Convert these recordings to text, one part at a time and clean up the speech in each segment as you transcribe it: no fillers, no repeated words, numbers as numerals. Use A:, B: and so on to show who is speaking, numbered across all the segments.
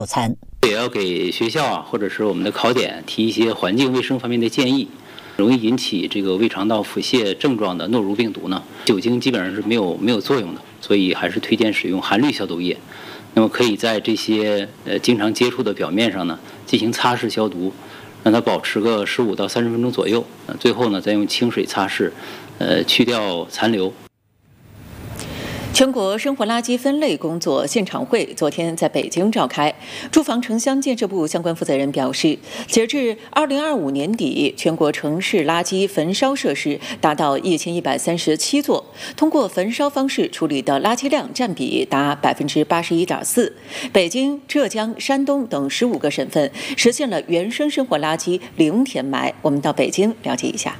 A: 餐。
B: 也要给学校或者是我们的考点提一些环境卫生方面的建议。容易引起这个胃肠道腹泻症状的诺如病毒呢，酒精基本上是没有作用的，所以还是推荐使用含氯消毒液。那么可以在这些经常接触的表面上呢进行擦拭消毒，让它保持个15到30分钟左右。最后呢再用清水擦拭，去掉残留。
C: 全国生活垃圾分类工作现场会昨天在北京召开。住房城乡建设部相关负责人表示，截至2025年底，全国城市垃圾焚烧设施达到1137座，通过焚烧方式处理的垃圾量占比达81.4%。北京、浙江、山东等15个省份实现了原生生活垃圾零填埋。我们到北京了解一下。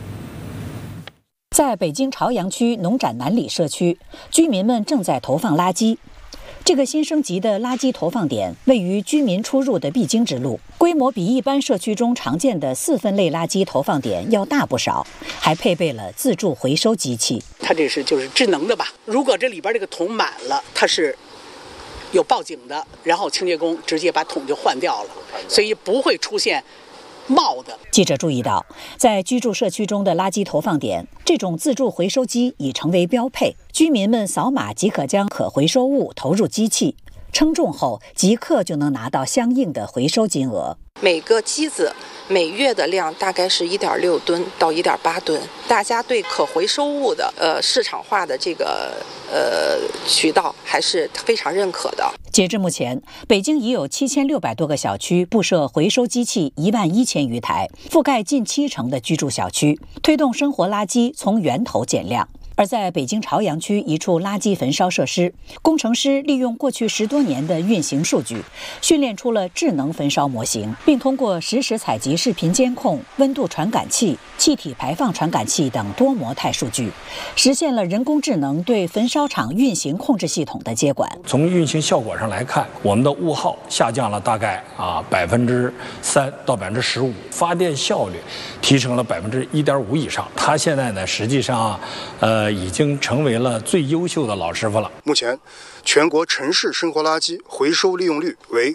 A: 在北京朝阳区农展南里社区，居民们正在投放垃圾。这个新升级的垃圾投放点位于居民出入的必经之路，规模比一般社区中常见的4分类垃圾投放点要大不少，还配备了自助回收机器。
D: 它这是就是智能的吧？如果这里边这个桶满了，它是有报警的，然后清洁工直接把桶就换掉了，所以不会出现冒的。
A: 记者注意到，在居住社区中的垃圾投放点，这种自助回收机已成为标配。居民们扫码即可将可回收物投入机器，称重后即刻就能拿到相应的回收金额。
E: 每个机子每月的量大概是1.6吨到1.8吨。大家对可回收物的市场化的这个渠道还是非常认可的。
A: 截至目前，北京已有7600多个小区布设回收机器11000余台，覆盖近70%的居住小区，推动生活垃圾从源头减量。而在北京朝阳区一处垃圾焚烧设施，工程师利用过去10多年的运行数据，训练出了智能焚烧模型，并通过实时采集视频监控、温度传感器、气体排放传感器等多模态数据，实现了人工智能对焚烧厂运行控制系统的接管。
F: 从运行效果上来看，我们的物耗下降了大概3%到15%，发电效率提升了1.5%以上。它现在呢，实际上已经成为了最优秀的老师傅了。
G: 目前，全国城市生活垃圾回收利用率为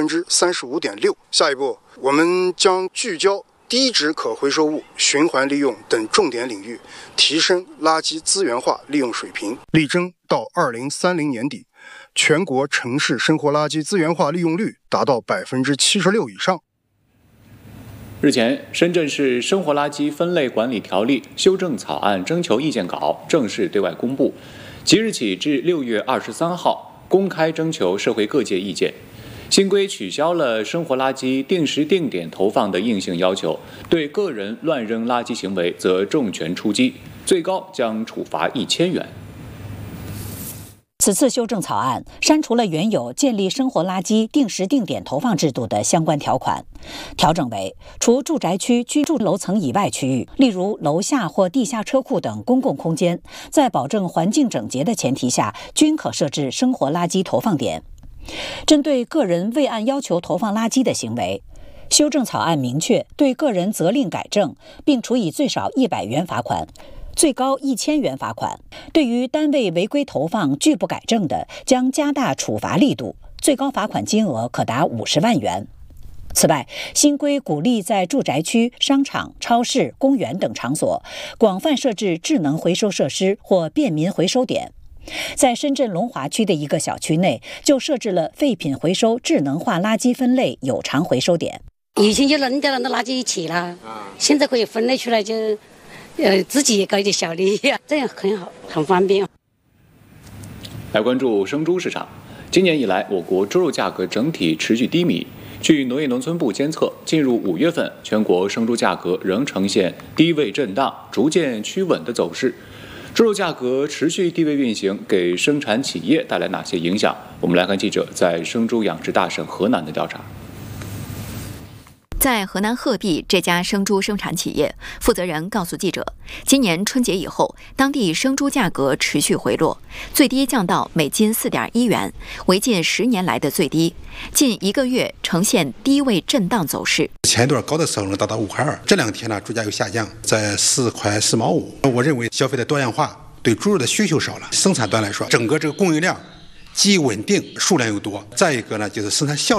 G: 35.6%。下一步，我们将聚焦低值可回收物、循环利用等重点领域，提升垃圾资源化利用水平，力争到2030年底，全国城市生活垃圾资源化利用率达到76%以上。
H: 日前，深圳市生活垃圾分类管理条例修正草案征求意见稿正式对外公布，即日起至6月23号公开征求社会各界意见。新规取消了生活垃圾定时定点投放的硬性要求，对个人乱扔垃圾行为则重拳出击，最高将处罚1000元。
A: 此次修正草案删除了原有建立生活垃圾定时定点投放制度的相关条款，调整为除住宅区居住楼层以外区域，例如楼下或地下车库等公共空间，在保证环境整洁的前提下，均可设置生活垃圾投放点。针对个人未按要求投放垃圾的行为，修正草案明确对个人责令改正，并处以最少100元罚款，最高1000元罚款。对于单位违规投放拒不改正的，将加大处罚力度，最高罚款金额可达50万元。此外，新规鼓励在住宅区、商场、超市、公园等场所广泛设置智能回收设施或便民回收点。在深圳龙华区的一个小区内，就设置了废品回收智能化垃圾分类有偿回收点。
I: 以前就扔掉了那垃圾一起了，现在可以分类出来，就自己也搞一点小利益，这样很好，很方便。
H: 来关注生猪市场，今年以来，我国猪肉价格整体持续低迷。据农业农村部监测，进入5月份，全国生猪价格仍呈现低位震荡、逐渐趋稳的走势。猪肉价格持续低位运行，给生产企业带来哪些影响？我们来看记者在生猪养殖大省河南的调查。
J: 在河南鹤壁这家生猪生产企业，负责人告诉记者，今年春节以后，当地生猪价格持续回落，最低降到每斤4.1元，为近10年来的最低。近1个月呈现低位震荡走势。
K: 前一段高的时候能达到5.2块，这2天呢猪价又下降，在4.4毛5。我认为消费的多样化，对猪肉的需求少了，生产端来说，整个这个供应量既稳定，数量又多。再一个呢，就是生产效率。